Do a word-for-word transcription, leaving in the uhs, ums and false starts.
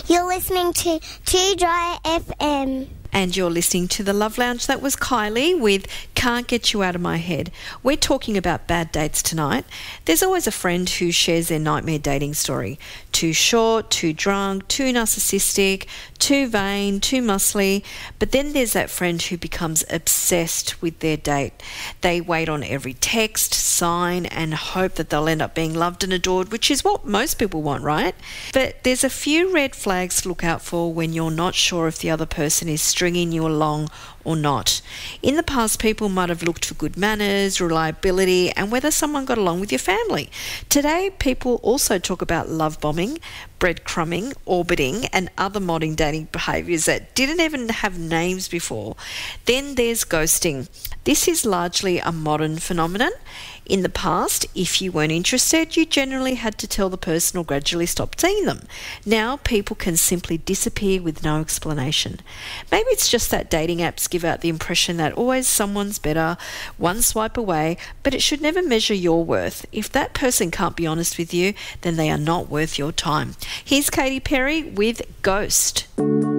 You're listening to Too Dry F M. And you're listening to The Love Lounge. That was Kylie with Can't Get You Out of My Head. We're talking about bad dates tonight. There's always a friend who shares their nightmare dating story. Too short, too drunk, too narcissistic, too vain, too muscly. But then there's that friend who becomes obsessed with their date. They wait on every text, sign, and hope that they'll end up being loved and adored, which is what most people want, right? But there's a few red flags to look out for when you're not sure if the other person is stringing you along or not. In the past, people might have looked for good manners, reliability, and whether someone got along with your family. Today, people also talk about love bombing, breadcrumbing, orbiting, and other modern dating behaviours that didn't even have names before. Then there's ghosting. This is largely a modern phenomenon. In the past, if you weren't interested, you generally had to tell the person or gradually stop seeing them. Now, people can simply disappear with no explanation. Maybe it's just that dating apps give out the impression that always someone's better, one swipe away, but it should never measure your worth. If that person can't be honest with you, then they are not worth your time. Here's Katy Perry with Ghost.